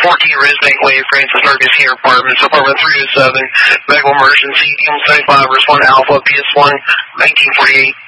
14 Risbank Way, Francis Marcus here, Apartments, Apartment 307, medical emergency, DM 75, respond Alpha, PS1, 1948.